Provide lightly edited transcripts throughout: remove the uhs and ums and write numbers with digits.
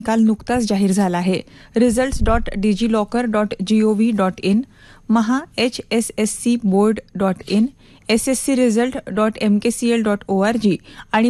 काल नुकताच जाहीर झाला आहे. results.digilocker.gov.in, maha-hsscboard.in, sscresult.mkcl.org आणि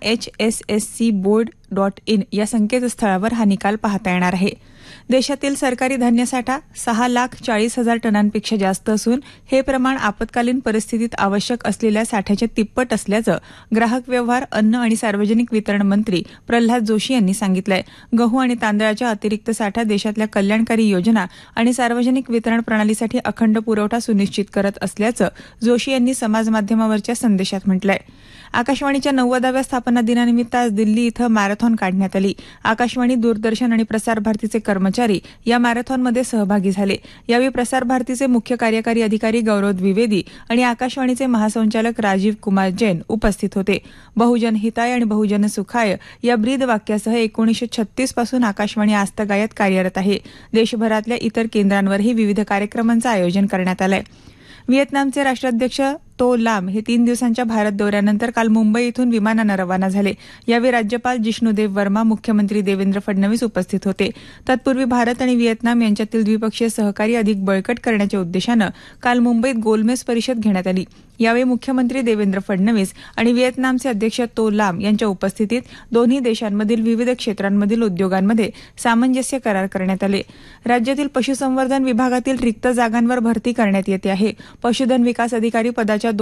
maha-hsscboard.in या संकेतस्थळावर हा निकाल पाहता येणार आहे. देशातील सरकारी धान्यसाठा 6,40,000 टनांपेक्षा जास्त असून हे प्रमाण आपत्कालीन परिस्थितीत आवश्यक असलेल्या साठ्याच्या तिप्पट असल्याचं ग्राहक व्यवहार, अन्न आणि सार्वजनिक वितरण मंत्री प्रल्हाद जोशी यांनी सांगितलंय. गहू आणि तांदळाच्या अतिरिक्त साठा देशातल्या कल्याणकारी योजना आणि सार्वजनिक वितरण प्रणालीसाठी अखंड पुरवठा सुनिश्चित करत असल्याचं जोशी यांनी समाजमाध्यमावरच्या संदेशात म्हटलंय. आकाशवाणीच्या 90व्या स्थापना दिनानिमित्त आज दिल्ली इथं मॅरेथॉन काढण्यात आली. आकाशवाणी, दूरदर्शन आणि प्रसार भारतीचे कर्मचारी या मॅरेथॉनमध्ये सहभागी झाले. यावेळी प्रसार भारतीचे मुख्य कार्यकारी अधिकारी गौरव द्विवेदी आणि आकाशवाणीचे महासंचालक राजीव कुमार जैन उपस्थित होते. बहुजन हिताय आणि बहुजन सुखाय या ब्रीद वाक्यासह 1936 पासून आकाशवाणी आजतागायत कार्यरत आहे. देशभरातल्या इतर केंद्रांवरही विविध कार्यक्रमांचं आयोजन करण्यात आलंय. व्हिएतनामचे राष्ट्राध्यक्ष तो लाम हे 3 दिवसांच्या भारत दौऱ्यानंतर काल मुंबई इथून विमानानं रवाना झाले. यावेळी राज्यपाल जिष्णुदेव वर्मा, मुख्यमंत्री देवेंद्र फडणवीस उपस्थित होते. तत्पूर्वी भारत आणि व्हिएतनाम यांच्यातील द्विपक्षीय सहकार्य अधिक बळकट करण्याच्या उद्देशानं काल मुंबईत गोलमेज परिषद घेण्यात आली. यावेळी मुख्यमंत्री देवेंद्र फडणवीस आणि व्हिएतनामचे अध्यक्ष तो लाम यांच्या उपस्थितीत दोन्ही देशांमधील विविध क्षेत्रांमधील उद्योगांमध्ये सामंजस्य करार करण्यात आले. राज्यातील पशुसंवर्धन विभागातील रिक्त जागांवर भरती करण्यात येते आहे. पशुधन विकास अधिकारी पदाच्या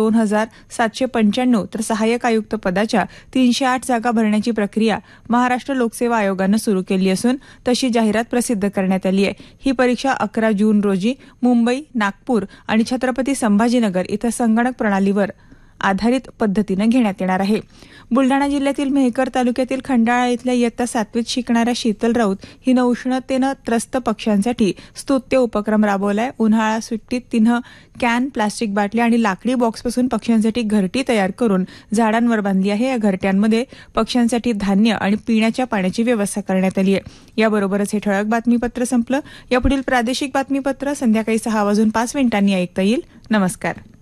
2,795 तर सहाय्यक आयुक्त पदाच्या 308 जागा भरण्याची प्रक्रिया महाराष्ट्र लोकसेवा आयोगानं सुरू केली असून तशी जाहिरात प्रसिद्ध करण्यात आली आहे. ही परीक्षा 11 जून रोजी मुंबई, नागपूर आणि छत्रपती संभाजीनगर इथं संगणक प्रणालीवर आधारित पद्धतीनं घेण्यात येणार आहे. बुलडाणा जिल्ह्यातील मेहकर तालुक्यातील खंडाळा इथल्या इयत्ता 7वीत शिकणाऱ्या शीतल राऊत हिनं उष्णतेनं त्रस्त पक्ष्यांसाठी स्तुत्य उपक्रम राबवलाय. उन्हाळा सुट्टीत तिनं कॅन, प्लास्टिक बाटल्या आणि लाकडी बॉक्सपासून पक्ष्यांसाठी घरटी तयार करून झाडांवर बांधली आहे. या घरट्यांमध्ये पक्ष्यांसाठी धान्य आणि पिण्याच्या पाण्याची व्यवस्था करण्यात आली आहे. याबरोबरच हे ठळक बातमीपत्र संपलं. यापुढील प्रादेशिक बातमीपत्र संध्याकाळी 6:05 ऐकता येईल. नमस्कार.